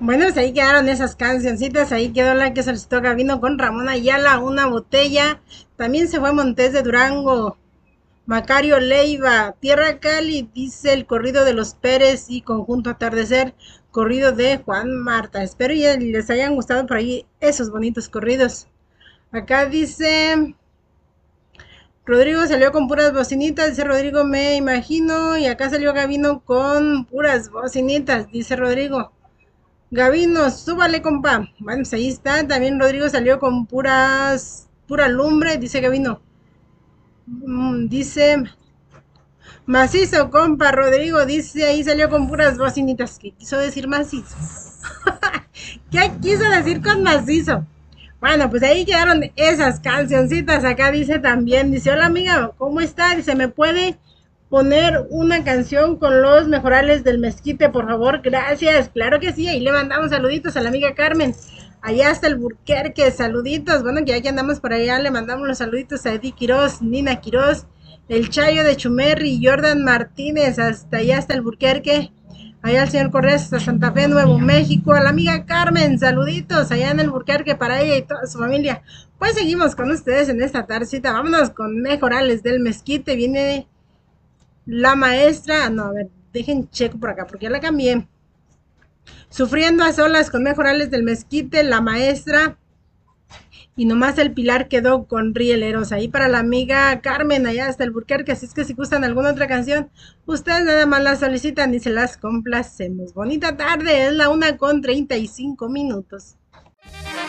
Bueno, pues ahí quedaron esas cancioncitas, ahí quedó la que solicitó Gabino con Ramón Ayala, una botella. También se fue Montes de Durango, Macario Leiva, Tierra Cali, dice el corrido de los Pérez y Conjunto Atardecer, corrido de Juan Marta. Espero ya les hayan gustado por ahí esos bonitos corridos. Acá dice Rodrigo salió con puras bocinitas, dice Rodrigo, me imagino, y acá salió Gabino con puras bocinitas, dice Rodrigo. Gabino, súbale, compa. Bueno, pues ahí está. También Rodrigo salió con pura lumbre, dice Gabino. Dice macizo, compa. Rodrigo dice ahí salió con puras bocinitas. ¿Qué quiso decir macizo? ¿Qué quiso decir con macizo? Bueno, pues ahí quedaron esas cancioncitas. Acá dice también, dice, hola amiga, ¿cómo está? Dice, ¿me puede poner una canción con los mejorales del mezquite, por favor? Gracias, claro que sí. Ahí le mandamos saluditos a la amiga Carmen. Allá hasta el Burquerque, saluditos. Bueno, que ya que andamos por allá, le mandamos los saluditos a Eddie Quiroz, Nina Quiroz, el Chayo de Chumerri, Jordan Martínez, hasta allá hasta el Burquerque. Allá al señor Correa hasta Santa Fe, Nuevo México, a la amiga Carmen, saluditos allá en el Burquerque para ella y toda su familia. Pues seguimos con ustedes en esta tardecita, vámonos con Mejorales del Mezquite, viene la maestra, no, a ver, dejen checo por acá porque ya la cambié. Sufriendo a solas con Mejorales del Mezquite, la maestra, y nomás el Pilar quedó con rieleros. Ahí para la amiga Carmen, allá hasta el Burquerque. Así es que si gustan alguna otra canción, ustedes nada más la solicitan y se las complacemos. Bonita tarde, es la 1:35.